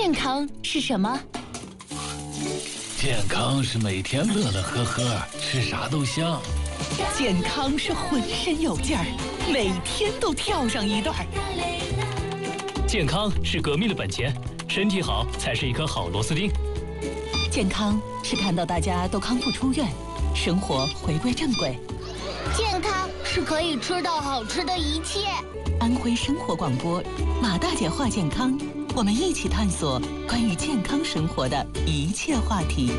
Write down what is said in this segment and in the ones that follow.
健康是什么？ 健康是每天乐乐呵呵，吃啥都香。 健康是浑身有劲儿，每天都跳上一段。 健康是革命的本钱，身体好才是一颗好螺丝钉。 健康是看到大家都康复出院，生活回归正轨。 健康是可以吃到好吃的一切。 安徽生活广播，马大姐话健康，我们一起探索关于健康生活的一切话题。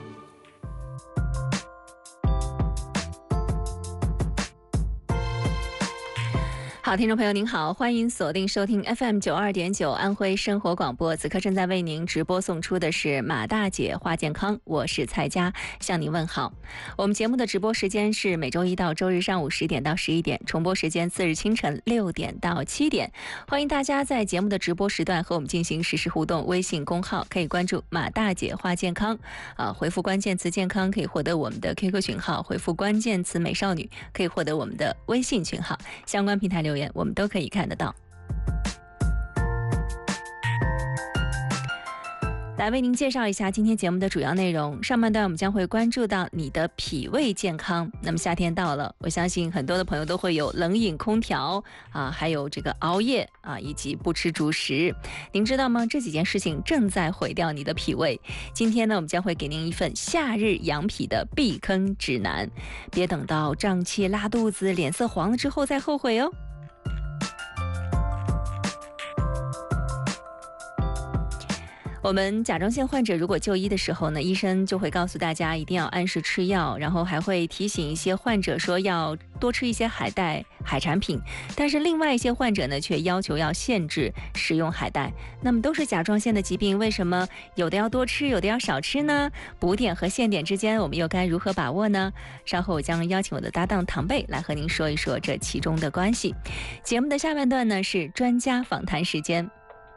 好，听众朋友您好，欢迎锁定收听 FM92.9 安徽生活广播，此刻正在为您直播送出的是马大姐话健康，我是蔡佳，向您问好。我们节目的直播时间是每周一到周日上午10点到11点，重播时间次日清晨6点到7点。欢迎大家在节目的直播时段和我们进行实时互动，微信公号可以关注马大姐话健康，回复关键词健康可以获得我们的 QQ 群号，回复关键词美少女可以获得我们的微信群号，相关平台留言我们都可以看得到。来为您介绍一下今天节目的主要内容。上半段我们将会关注到你的脾胃健康。那么夏天到了，我相信很多的朋友都会有冷饮空调还有这个熬夜以及不吃主食。您知道吗？这几件事情正在毁掉你的脾胃。今天呢，我们将会给您一份夏日养脾的避坑指南，别等到胀气、拉肚子、脸色黄了之后再后悔哦。我们甲状腺患者如果就医的时候呢，医生就会告诉大家一定要按时吃药，然后还会提醒一些患者说要多吃一些海带、海产品，但是另外一些患者呢却要求要限制食用海带。那么都是甲状腺的疾病，为什么有的要多吃，有的要少吃呢？补点和限点之间我们又该如何把握呢？稍后我将邀请我的搭档唐贝来和您说一说这其中的关系。节目的下半段呢是专家访谈时间。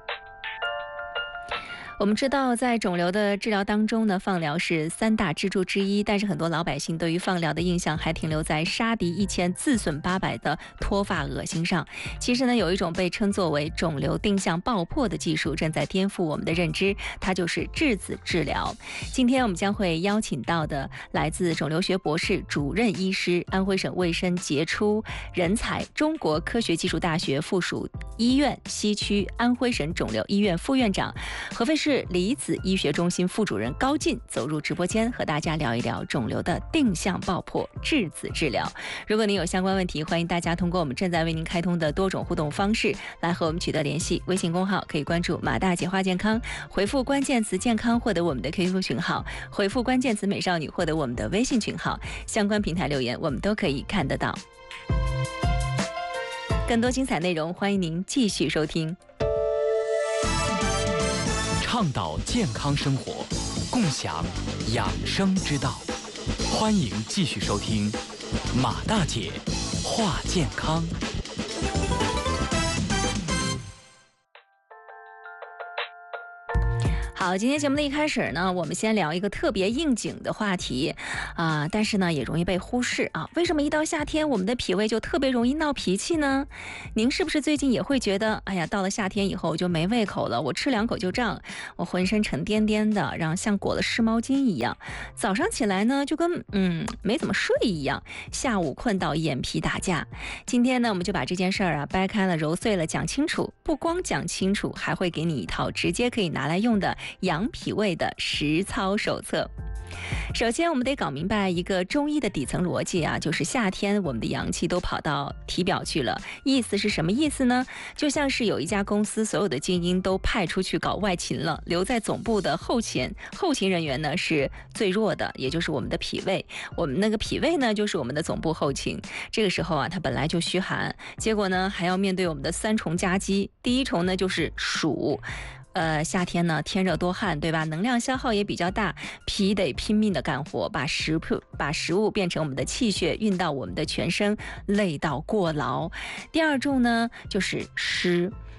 我们知道在肿瘤的治疗当中呢，放疗是3大支柱之一，但是很多老百姓对于放疗的印象还停留在杀敌1000自损800的脱发恶心上。其实呢，有一种被称作为肿瘤定向爆破的技术正在颠覆我们的认知，它就是质子治疗。今天我们将会邀请到的来自肿瘤学博士、主任医师、安徽省卫生杰出人才、中国科学技术大学附属医院西区安徽省肿瘤医院副院长、合肥市离子医学中心副主任高进走入直播间，和大家聊一聊肿瘤的定向爆破质子治疗。如果您有相关问题，欢迎大家通过我们正在为您开通的多种互动方式来和我们取得联系。微信公号可以关注马大姐话健康，回复关键词健康获得我们的 QQ 群号，回复关键词美少女获得我们的微信群号，相关平台留言我们都可以看得到。更多精彩内容欢迎您继续收听。 倡导健康生活，共享养生之道。欢迎继续收听马大姐话健康。 好，今天节目的一开始呢，我们先聊一个特别应景的话题但是呢也容易被忽视为什么一到夏天我们的脾胃就特别容易闹脾气呢？您是不是最近也会觉得，哎呀，到了夏天以后我就没胃口了，我吃2口就胀，我浑身沉甸甸的，然后像裹了湿毛巾一样，早上起来呢就跟没怎么睡一样，下午困到眼皮打架。今天呢我们就把这件事儿掰开了揉碎了讲清楚，不光讲清楚，还会给你一套直接可以拿来用的养脾胃的实操手册。首先我们得搞明白一个中医的底层逻辑就是夏天我们的阳气都跑到体表去了，意思是什么意思呢？就像是有一家公司所有的精英都派出去搞外勤了，留在总部的后勤人员呢是最弱的，也就是我们的脾胃。我们那个脾胃呢就是我们的总部后勤，这个时候它本来就虚寒，结果呢还要面对我们的3重夹击。第一重呢就是暑，夏天呢天热多汗，对吧？能量消耗也比较大，脾得拼命的干活，把食物变成我们的气血，运到我们的全身，累到过劳。第二重呢就是湿。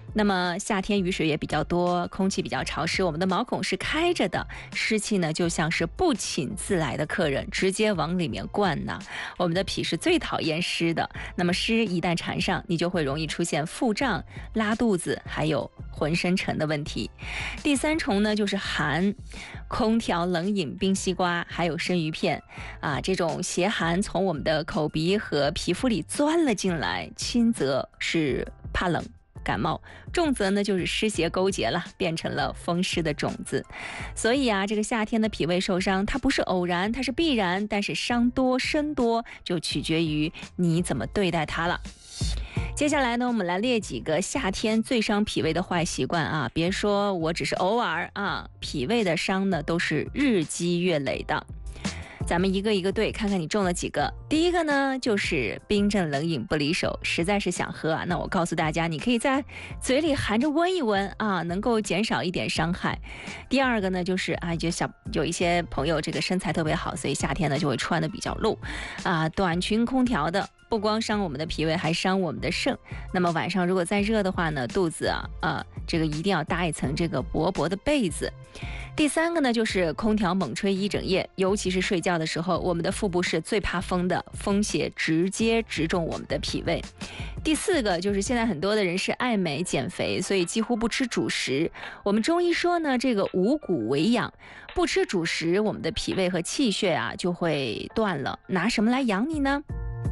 那么夏天雨水也比较多，空气比较潮湿，我们的毛孔是开着的，湿气呢就像是不请自来的客人，直接往里面灌呐。我们的脾是最讨厌湿的，那么湿一旦缠上，你就会容易出现腹胀、拉肚子，还有浑身沉的问题。第三重呢就是寒，空调、冷饮、冰西瓜，还有生鱼片啊，这种邪寒从我们的口鼻和皮肤里钻了进来，轻则是怕冷感冒，重则呢就是湿邪勾结了，变成了风湿的种子。所以啊，这个夏天的脾胃受伤，它不是偶然，它是必然，但是伤多身多就取决于你怎么对待它了。接下来呢，我们来列几个夏天最伤脾胃的坏习惯啊！别说我只是偶尔啊，脾胃的伤呢都是日积月累的。咱们一个一个对，看看你中了几个。第一个呢，就是冰镇冷饮不离手，实在是想喝啊，那我告诉大家，你可以在嘴里含着温一温啊，能够减少一点伤害。第二个呢，就是啊，有一些朋友这个身材特别好，所以夏天呢就会穿的比较露啊，短裙空调的。不光伤我们的脾胃，还伤我们的肾。那么晚上如果再热的话呢，肚子这个一定要搭一层这个薄薄的被子。第三个呢，就是空调猛吹一整夜，尤其是睡觉的时候，我们的腹部是最怕风的，风邪直接直中我们的脾胃。第四个就是现在很多的人是爱美减肥，所以几乎不吃主食。我们中医说呢，这个五谷为养，不吃主食，我们的脾胃和气血啊就会断了。拿什么来养你呢？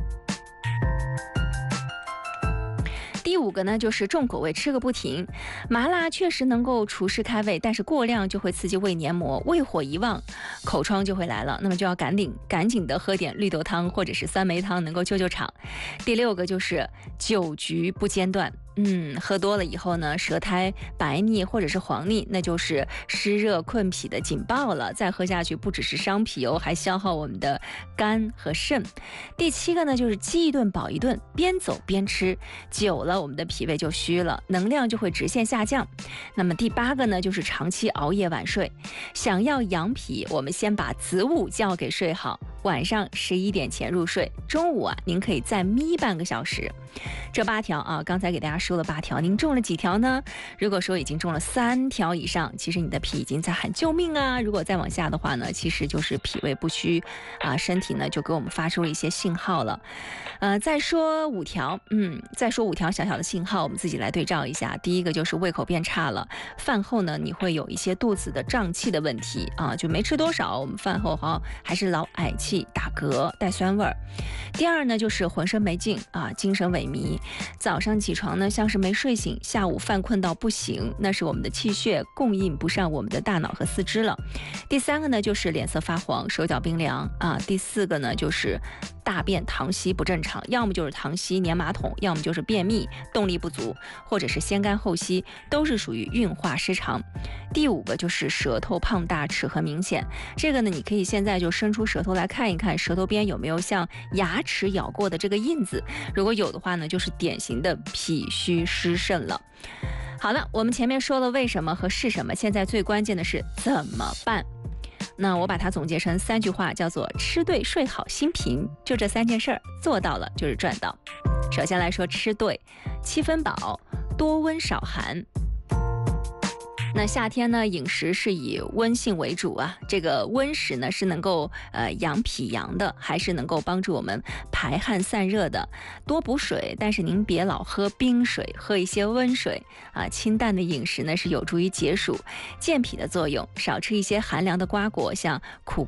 第五个呢，就是重口味吃个不停。麻辣确实能够除湿开胃，但是过量就会刺激胃黏膜，胃火一旺，口疮就会来了。那么就要赶紧的喝点绿豆汤或者是酸梅汤，能够救场。第六个就是酒局不间断。喝多了以后呢，舌苔白腻或者是黄腻，那就是湿热困脾的警报了。再喝下去不只是伤脾哦，还消耗我们的肝和肾。第七个呢，就是饥一顿饱一顿，边走边吃，久了我们的脾胃就虚了，能量就会直线下降。那么第八个呢，就是长期熬夜晚睡。想要养脾，我们先把子午觉给睡好，晚上11点前入睡，中午啊您可以再眯半个小时。这8条啊，刚才给大家说了8条，您中了几条呢？如果说已经中了3条以上，其实你的脾已经在喊救命啊！如果再往下的话呢，其实就是脾胃不虚啊，身体呢就给我们发出了一些信号了。再说5条，小小的信号，我们自己来对照一下。第一个就是胃口变差了，饭后呢你会有一些肚子的胀气的问题啊，就没吃多少，我们饭后还是老嗳气、打嗝、带酸味儿。第二呢，就是浑身没劲啊，精神萎靡，早上起床呢像是没睡醒，下午犯困到不行，那是我们的气血供应不上我们的大脑和四肢了。第三个呢，就是脸色发黄，手脚冰凉啊。第四个呢，就是大便溏稀不正常，要么就是溏稀粘马桶，要么就是便秘动力不足，或者是先干后稀，都是属于运化失常。第五个就是舌头胖大，齿痕明显，这个呢你可以现在就伸出舌头来看一看，舌头边有没有像牙齿咬过的这个印子，如果有的话呢，就是典型的脾虚湿肾了。好了，我们前面说了为什么和是什么，现在最关键的是怎么办。那我把它总结成3句话，叫做吃对睡好心平，就这3件事儿做到了就是赚到。首先来说吃对，7分饱，多温少寒。那夏天呢，饮食是以温性为主啊。这个温食呢是能够养脾阳的，还是能够帮助我们排汗散热的。多补水，但是您别老喝冰水，喝一些温水啊。清淡的饮食呢是有助于解暑、健脾的作用。少吃一些寒凉的瓜果，像苦